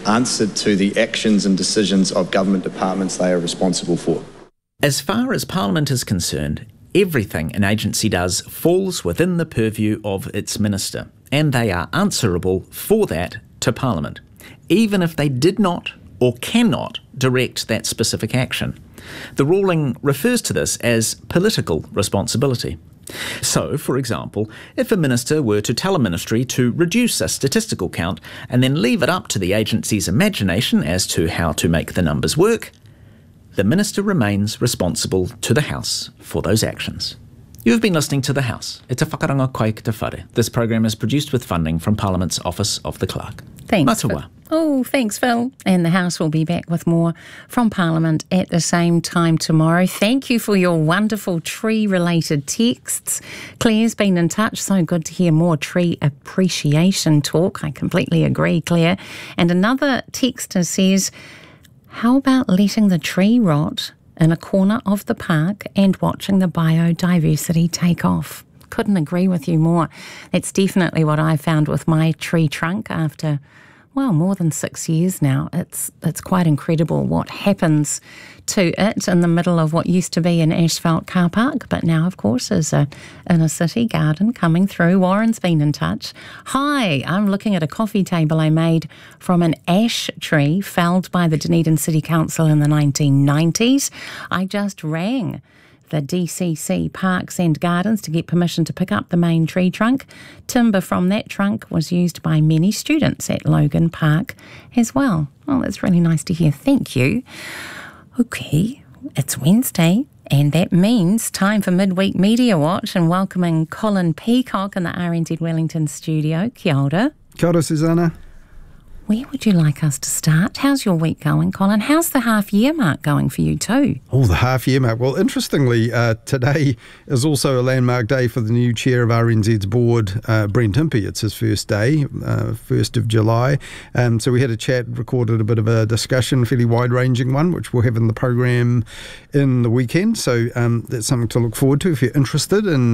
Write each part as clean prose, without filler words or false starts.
answered to the actions and decisions of government departments they are responsible for. As far as Parliament is concerned, everything an agency does falls within the purview of its minister, and they are answerable for that to Parliament, even if they did not or cannot direct that specific action. The ruling refers to this as political responsibility. So, for example, if a minister were to tell a ministry to reduce a statistical count and then leave it up to the agency's imagination as to how to make the numbers work, the minister remains responsible to the House for those actions. You've been listening to The House. It's a whakaranga koe ki te whare. This program is produced with funding from Parliament's Office of the Clerk. Thanks, Matawa. Phil. Oh, thanks, Phil. And the House will be back with more from Parliament at the same time tomorrow. Thank you for your wonderful tree-related texts. Claire's been in touch. So good to hear more tree appreciation talk. I completely agree, Claire. And another texter says, how about letting the tree rot in a corner of the park and watching the biodiversity take off? Couldn't agree with you more. That's definitely what I found with my tree trunk after, well, more than 6 years now. It's quite incredible what happens to it in the middle of what used to be an asphalt car park, but now, of course, is a inner city garden coming through. Warren's been in touch. Hi, I'm looking at a coffee table I made from an ash tree felled by the Dunedin City Council in the 1990s. I just rang the DCC Parks and Gardens to get permission to pick up the main tree trunk. Timber from that trunk was used by many students at Logan Park as well. Oh, that's really nice to hear. Thank you. Okay, it's Wednesday, and that means time for Midweek Media Watch, and welcoming Colin Peacock in the RNZ Wellington studio. Kia ora. Kia ora, Susanna. Where would you like us to start? How's your week going, Colin? How's the half-year mark going for you too? Oh, the half-year mark. Well, interestingly, today is also a landmark day for the new chair of RNZ's board, Brent Impey. It's his first day, 1st of July. So we had a chat, recorded a bit of a discussion, fairly wide-ranging one, which we'll have in the program in the weekend. So that's something to look forward to if you're interested in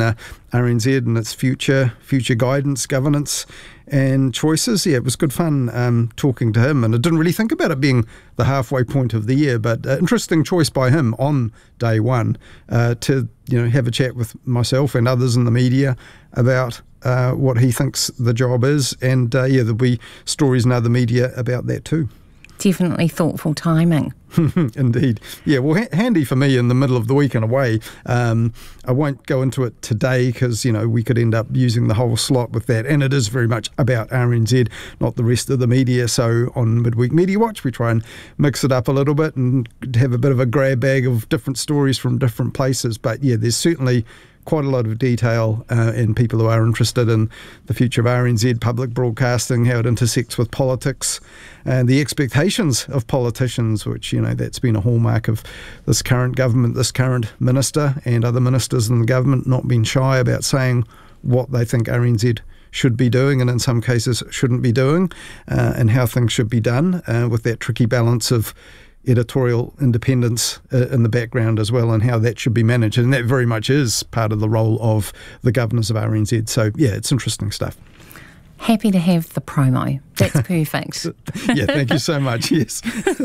RNZ and its future guidance, governance and choices. Yeah, it was good fun talking to him, and I didn't really think about it being the halfway point of the year, but interesting choice by him on day one to have a chat with myself and others in the media about what he thinks the job is, and there'll be stories in other media about that too. Definitely thoughtful timing. Indeed. Yeah, well, handy for me in the middle of the week in a way. I won't go into it today because, we could end up using the whole slot with that. And it is very much about RNZ, not the rest of the media. So on Midweek Media Watch, we try and mix it up a little bit and have a bit of a grab bag of different stories from different places. But yeah, there's certainly quite a lot of detail in people who are interested in the future of RNZ public broadcasting, how it intersects with politics and the expectations of politicians, which, that's been a hallmark of this current government, this current minister and other ministers in the government, not being shy about saying what they think RNZ should be doing and in some cases shouldn't be doing, and how things should be done with that tricky balance of editorial independence in the background as well, and how that should be managed. And that very much is part of the role of the governors of RNZ. So, yeah, it's interesting stuff. Happy to have the promo. That's perfect. Yeah, thank you so much, yes.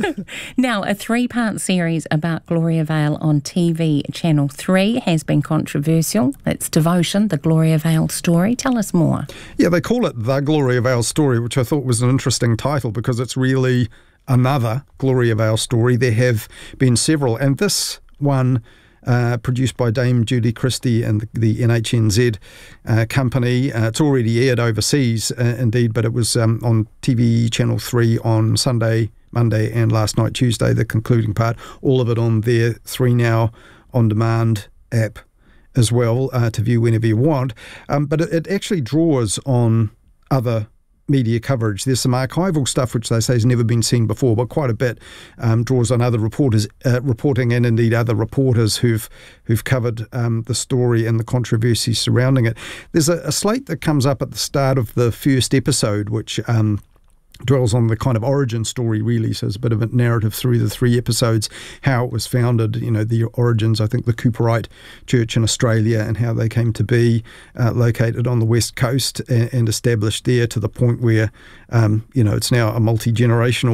Now, a 3-part series about Gloria Vale on TV Channel 3 has been controversial. It's Devotion, the Gloria Vale story. Tell us more. Yeah, they call it The Gloria Vale Story, which I thought was an interesting title because it's really another Gloria Vale story. There have been several, and this one produced by Dame Julie Christie and the NHNZ company. It's already aired overseas, indeed, but it was on TV Channel 3 on Sunday, Monday and last night, Tuesday, the concluding part. All of it on their 3Now on-demand app as well to view whenever you want. But it actually draws on other media coverage. There's some archival stuff which they say has never been seen before, but quite a bit draws on other reporters reporting, and indeed other reporters who've covered the story and the controversy surrounding it. There's a slate that comes up at the start of the first episode which dwells on the kind of origin story, really. So it's a bit of a narrative through the 3 episodes, how it was founded, the origins, I think the Cooperite Church in Australia, and how they came to be located on the West Coast and established there to the point where, it's now a multi-generational